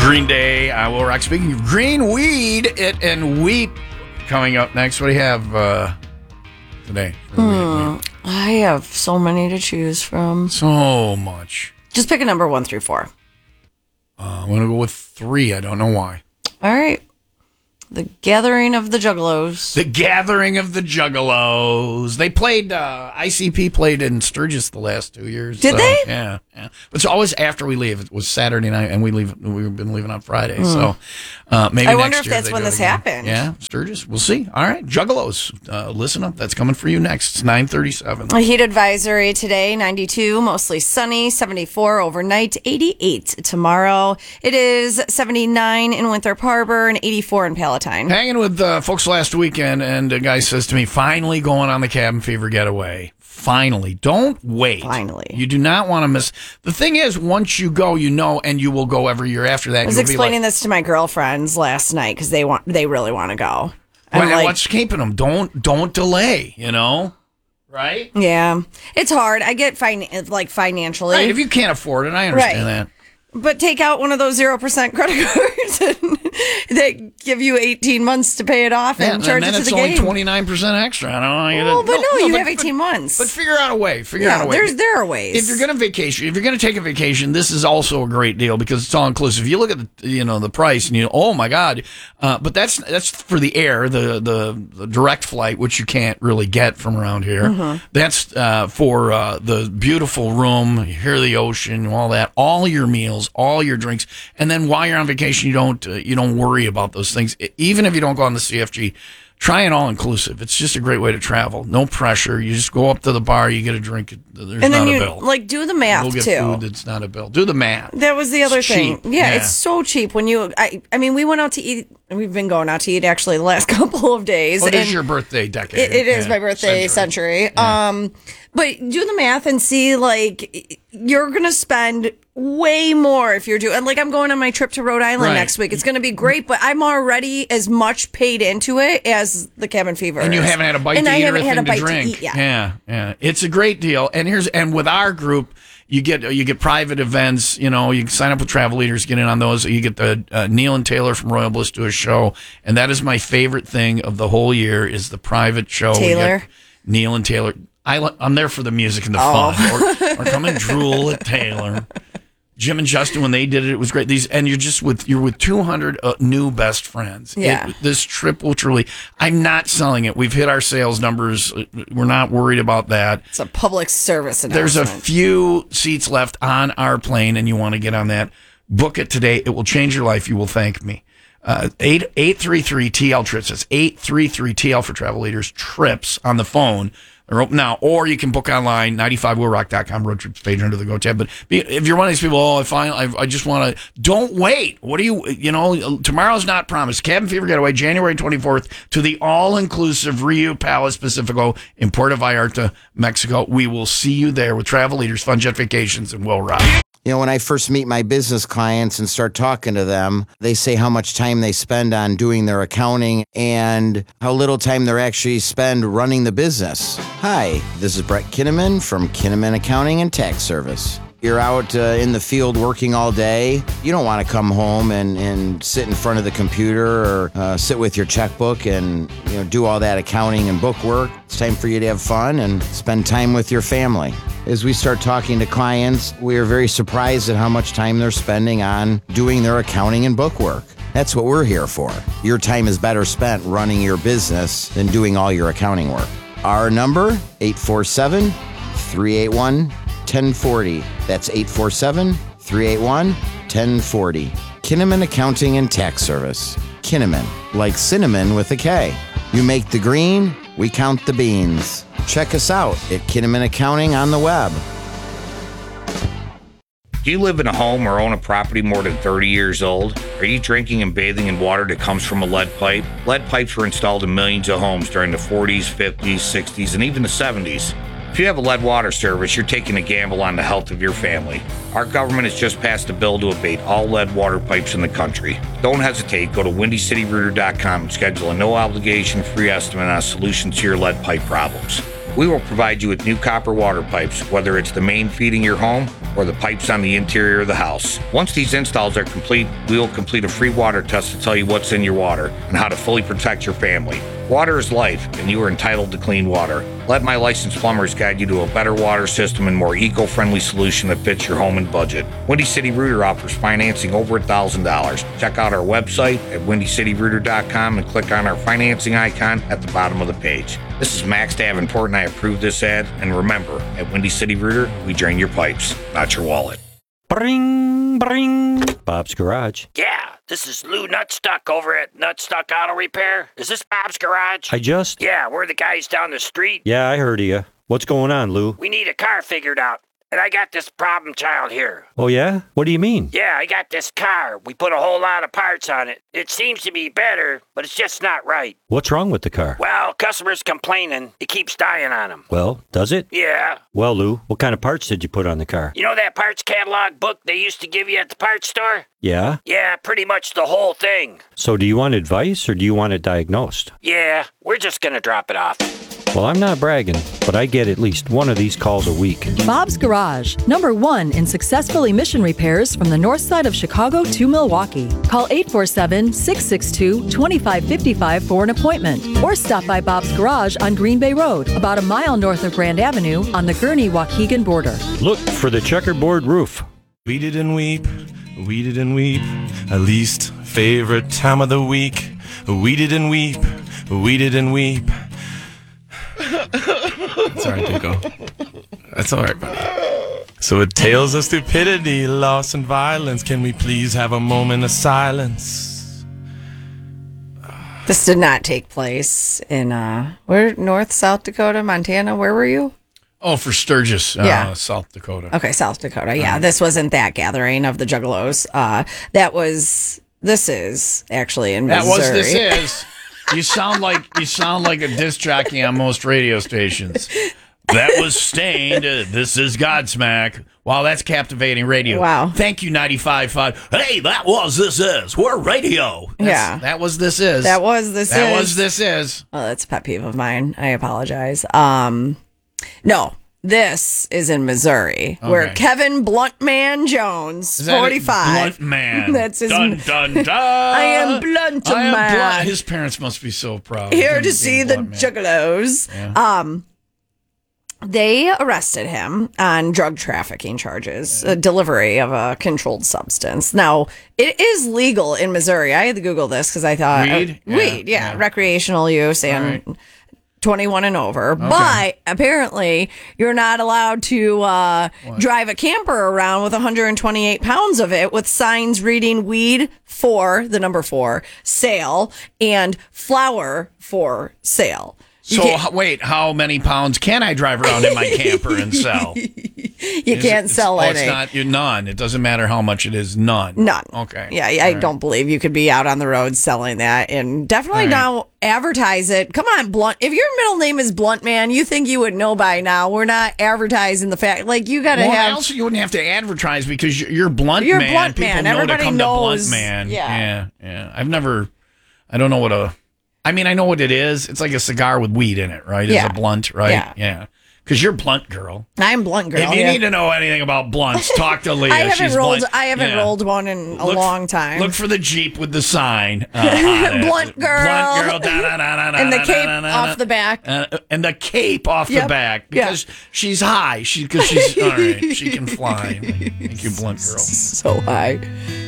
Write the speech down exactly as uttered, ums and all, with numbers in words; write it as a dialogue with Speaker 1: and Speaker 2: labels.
Speaker 1: Green Day, I Will Rock. Speaking of green weed, it and weep coming up next. What do you have uh, today?
Speaker 2: Hmm, I have so many to choose from.
Speaker 1: So much.
Speaker 2: Just pick a number one through four.
Speaker 1: Uh, I'm going to go with three. I don't know why.
Speaker 2: All right. The Gathering of the Juggalos.
Speaker 1: The Gathering of the Juggalos. They played, uh, I C P played in Sturgis the last two years.
Speaker 2: Did
Speaker 1: so,
Speaker 2: they?
Speaker 1: Yeah, yeah. But it's always after we leave. It was Saturday night, and we leave. We've been leaving on Friday. Mm. So uh, maybe
Speaker 2: I
Speaker 1: next
Speaker 2: wonder if
Speaker 1: year
Speaker 2: that's
Speaker 1: they
Speaker 2: when
Speaker 1: do it
Speaker 2: this
Speaker 1: again.
Speaker 2: happened.
Speaker 1: Yeah, Sturgis. We'll see. All right, Juggalos. Uh, listen up. That's coming for you next. It's nine thirty-seven.
Speaker 2: A heat advisory today, ninety-two, mostly sunny, seventy-four overnight, eighty-eight tomorrow. It is seventy-nine in Winthrop Harbor and eighty-four in Palatine.
Speaker 1: Hanging with uh, folks last weekend, and a guy says to me, finally going on the Cabin Fever getaway. Finally. Don't wait.
Speaker 2: Finally.
Speaker 1: You do not want to miss. The thing is, once you go, you know, and you will go every year after that.
Speaker 2: I was
Speaker 1: You'll be
Speaker 2: explaining
Speaker 1: like,
Speaker 2: this to my girlfriends last night because they want, they really want to go. I'm
Speaker 1: Well,
Speaker 2: like,
Speaker 1: what's keeping them? Don't don't delay. You know, right?
Speaker 2: yeah, it's hard. I get fin- like financially,
Speaker 1: Right. If you can't afford it, I understand
Speaker 2: Right.
Speaker 1: that.
Speaker 2: but take out one of those zero percent credit cards and that give you eighteen months to pay it off
Speaker 1: Yeah,
Speaker 2: and charge
Speaker 1: and then
Speaker 2: it to
Speaker 1: it's
Speaker 2: the
Speaker 1: only
Speaker 2: game.
Speaker 1: twenty-nine percent extra. I don't know. You
Speaker 2: Well, but no, you
Speaker 1: but-
Speaker 2: have eighteen
Speaker 1: but,
Speaker 2: months.
Speaker 1: But figure out a way. Figure
Speaker 2: yeah,
Speaker 1: out a way.
Speaker 2: there's there are ways.
Speaker 1: If you're going to vacation, if you're going to take a vacation, this is also a great deal because it's all inclusive. You look at the, you know, the price and you know, oh my God, uh, but that's that's for the air, the, the the direct flight, which you can't really get from around here.
Speaker 2: Mm-hmm.
Speaker 1: That's uh, for uh, the beautiful room, you hear the ocean, all that, all your meals, all your drinks, and then while you're on vacation, you don't uh, you don't worry about those things. Even if you don't go on the C F G. Try an all-inclusive. It's just a great way to travel. No pressure. You just go up to the bar, you get a drink. There's
Speaker 2: and then
Speaker 1: not
Speaker 2: you
Speaker 1: a bill.
Speaker 2: like do the math
Speaker 1: We'll get
Speaker 2: too.
Speaker 1: food that's not a bill. Do the math.
Speaker 2: That was the other
Speaker 1: It's
Speaker 2: thing.
Speaker 1: cheap.
Speaker 2: Yeah,
Speaker 1: Yeah.
Speaker 2: it's so cheap when you. I. I mean, we went out to eat. We've been going out to eat actually the last couple of days.
Speaker 1: What is
Speaker 2: and
Speaker 1: your birthday decade?
Speaker 2: It, it is
Speaker 1: Yeah,
Speaker 2: my birthday century. Um, but do the math and see like you're gonna spend way more if you're doing. Like I'm going on my trip to Rhode Island
Speaker 1: Right.
Speaker 2: next week. It's gonna be great, but I'm already as much paid into it as the Cabin Fever.
Speaker 1: And you
Speaker 2: is.
Speaker 1: haven't had a bite
Speaker 2: and
Speaker 1: to
Speaker 2: I
Speaker 1: eat or
Speaker 2: haven't
Speaker 1: a
Speaker 2: had
Speaker 1: thing
Speaker 2: a bite
Speaker 1: to drink.
Speaker 2: to eat yet.
Speaker 1: Yeah, yeah. It's a great deal. And here's and with our group, you get you get private events. You know, you can sign up with Travel Leaders, get in on those. You get the uh, Neil and Taylor from Royal Bliss do a show, and that is my favorite thing of the whole year is the private show. We
Speaker 2: Taylor?
Speaker 1: get Neil and Taylor. I li- I'm there for the music and the
Speaker 2: Oh.
Speaker 1: fun. Or, or come and drool at Taylor. Jim and Justin, when they did it, it was great. These and you're just with you're with two hundred uh, new best friends.
Speaker 2: Yeah.
Speaker 1: It, this trip will truly. I'm not selling it. We've hit our sales numbers. We're not worried about that.
Speaker 2: It's a public service
Speaker 1: There's
Speaker 2: announcement.
Speaker 1: a few seats left on our plane, and you want to get on that. Book it today. It will change your life. You will thank me. Uh, eight eight three three T L trips. That's eight three three T L for Travel Leaders trips on the phone. They're open now, or you can book online, ninety-five will rock dot com, road trips page under the Go tab. But be, if you're one of these people, oh, I find, I, I just want to, don't wait. What do you, you know, tomorrow's not promised. Cabin Fever Getaway, January twenty-fourth, to the all-inclusive Rio Palace Pacifico in Puerto Vallarta, Mexico. We will see you there with Travel Leaders, Fun Jet Vacations, and Will Rock.
Speaker 3: You know, when I first meet my business clients and start talking to them, they say how much time they spend on doing their accounting and how little time they actually spend running the business. Hi, this is Brett Kinnaman from Kinnaman Accounting and Tax Service. You're out uh, in the field working all day. You don't want to come home and, and sit in front of the computer or uh, sit with your checkbook and you know do all that accounting and book work. It's time for you to have fun and spend time with your family. As we start talking to clients, we are very surprised at how much time they're spending on doing their accounting and book work. That's what we're here for. Your time is better spent running your business than doing all your accounting work. Our number, eight four seven, three eight one, one oh four oh. That's eight four seven, three eight one, one oh four oh. Kinnaman Accounting and Tax Service. Kinnaman, like cinnamon with a K. You make the green, we count the beans. Check us out at Kinnaman Accounting on the web.
Speaker 4: Do you live in a home or own a property more than thirty years old? Are you drinking and bathing in water that comes from a lead pipe? Lead pipes were installed in millions of homes during the forties, fifties, sixties, and even the seventies. If you have a lead water service, you're taking a gamble on the health of your family. Our government has just passed a bill to abate all lead water pipes in the country. Don't hesitate. Go to windy city rooter dot com and schedule a no-obligation free estimate on a solution to your lead pipe problems. We will provide you with new copper water pipes, whether it's the main feeding your home or the pipes on the interior of the house. Once these installs are complete, we will complete a free water test to tell you what's in your water and how to fully protect your family. Water is life, and you are entitled to clean water. Let my licensed plumbers guide you to a better water system and more eco-friendly solution that fits your home and budget. Windy City Rooter offers financing over one thousand dollars. Check out our website at windy city rooter dot com and click on our financing icon at the bottom of the page. This is Max Davenport, and I approve this ad. And remember, at Windy City Rooter, we drain your pipes, not your wallet.
Speaker 5: Bring, bring. Bob's Garage.
Speaker 6: Yeah, this is Lou Nutstuck over at Nutstuck Auto Repair. Is this Bob's Garage?
Speaker 5: I just...
Speaker 6: Yeah, we're the guys down the street.
Speaker 5: Yeah, I heard of you. What's going on, Lou?
Speaker 6: We need a car figured out. And I got this problem child here.
Speaker 5: Oh, yeah? What do you mean?
Speaker 6: Yeah, I got this car. We put a whole lot of parts on it. It seems to be better, but it's just not right.
Speaker 5: What's wrong with the car?
Speaker 6: Well, customers complaining. It keeps dying on them.
Speaker 5: Well, does it?
Speaker 6: Yeah.
Speaker 5: Well, Lou, what kind of parts did you put on the car?
Speaker 6: You know that parts catalog book they used to give you at the parts store?
Speaker 5: Yeah?
Speaker 6: Yeah, pretty much the whole thing.
Speaker 5: So do you want advice or do you want it diagnosed?
Speaker 6: Yeah, we're just gonna drop it off.
Speaker 5: Well, I'm not bragging, but I get at least one of these calls a week.
Speaker 7: Bob's Garage, number one in successful emission repairs from the north side of Chicago to Milwaukee. Call eight four seven, six six two, two five five five for an appointment, or stop by Bob's Garage on Green Bay Road, about a mile north of Grand Avenue on the Gurnee-Waukegan border.
Speaker 5: Look for the checkerboard roof.
Speaker 8: Weed it and weep, weed it and weep, a least favorite time of the week. Weed it and weep, weed it and weep. That's all right, Dinko. That's all right, buddy. So it tales of stupidity, loss, and violence. Can we please have a moment of silence?
Speaker 2: This did not take place in, uh, where, North, South Dakota, Montana? Where were you?
Speaker 1: Oh, for Sturgis, uh,
Speaker 2: Yeah.
Speaker 1: South Dakota.
Speaker 2: Okay, South Dakota. Yeah, this wasn't that gathering of the Juggalos. Uh, that was, this is actually in
Speaker 1: That
Speaker 2: Missouri.
Speaker 1: was this is. You sound like you sound like a disc jockey on most radio stations. That was Stained. Uh, this is Godsmack. Wow, that's captivating radio.
Speaker 2: Wow.
Speaker 1: Thank you, ninety-five point five. Hey, that was This Is. We're radio. That's,
Speaker 2: Yeah.
Speaker 1: That was This Is.
Speaker 2: That was this
Speaker 1: That
Speaker 2: is.
Speaker 1: was This Is.
Speaker 2: Oh, that's a pet peeve of mine. I apologize. Um, no, this is in Missouri, where
Speaker 1: Okay.
Speaker 2: Kevin Bluntman Jones,
Speaker 1: Is that it?
Speaker 2: forty-five.
Speaker 1: Blunt man.
Speaker 2: That's his.
Speaker 1: Dun, dun, dun.
Speaker 2: I am Blunt
Speaker 1: I am
Speaker 2: man.
Speaker 1: Blunt. His parents must be so proud. of
Speaker 2: Here
Speaker 1: him
Speaker 2: to
Speaker 1: being
Speaker 2: see the
Speaker 1: Blunt Man.
Speaker 2: Juggalos. Um, they arrested him on drug trafficking charges, a delivery of a controlled substance. Now, it is legal in Missouri. I had to Google this because I thought
Speaker 1: Weed?
Speaker 2: uh,
Speaker 1: Yeah,
Speaker 2: weed, yeah,
Speaker 1: yeah.
Speaker 2: recreational use and
Speaker 1: All right.
Speaker 2: twenty-one and over. But apparently, you're not allowed to uh, drive a camper around with one hundred twenty-eight pounds of it with signs reading weed for the number four sale and flour for sale. You
Speaker 1: So,
Speaker 2: can't-
Speaker 1: h- wait, how many pounds can I drive around in my camper and sell?
Speaker 2: You
Speaker 1: Is
Speaker 2: can't
Speaker 1: it-
Speaker 2: sell
Speaker 1: oh,
Speaker 2: any.
Speaker 1: It's not you none. It doesn't matter how much it is. None.
Speaker 2: None.
Speaker 1: Okay.
Speaker 2: Yeah, I don't believe you could be out on the road selling that, and definitely
Speaker 1: All right.
Speaker 2: don't advertise it. Come on, Blunt. If your middle name is Blunt Man, you think you would know by now. We're not advertising the fact. Like you got to
Speaker 1: Well,
Speaker 2: have.
Speaker 1: also you wouldn't have to advertise because you're, you're blunt
Speaker 2: You're
Speaker 1: man.
Speaker 2: Blunt
Speaker 1: People
Speaker 2: Man.
Speaker 1: know
Speaker 2: Everybody
Speaker 1: to come
Speaker 2: knows.
Speaker 1: to blunt man.
Speaker 2: Yeah.
Speaker 1: yeah, yeah. I've never. I don't know what a. I mean, I know what it is. It's like a cigar with weed in it, right?
Speaker 2: Yeah.
Speaker 1: It's a blunt, right?
Speaker 2: Yeah.
Speaker 1: yeah. Because you're blunt girl.
Speaker 2: I'm Blunt Girl.
Speaker 1: if you
Speaker 2: yeah.
Speaker 1: need to know anything about blunts, talk to Leah.
Speaker 2: I haven't
Speaker 1: She's
Speaker 2: rolled.
Speaker 1: blunt.
Speaker 2: I haven't
Speaker 1: Yeah.
Speaker 2: rolled one in a
Speaker 1: Look-
Speaker 2: long time.
Speaker 1: Look for the Jeep with the sign. Uh, on it.
Speaker 2: Blunt girl.
Speaker 1: Blunt girl. Da, da, da, da, da,
Speaker 2: and the
Speaker 1: da,
Speaker 2: cape
Speaker 1: da, da,
Speaker 2: off
Speaker 1: da.
Speaker 2: the back.
Speaker 1: Uh, and the cape off
Speaker 2: Yep.
Speaker 1: the back
Speaker 2: Yeah.
Speaker 1: because she's high. She because she's all right. She can fly. Thank you, blunt girl.
Speaker 2: So high.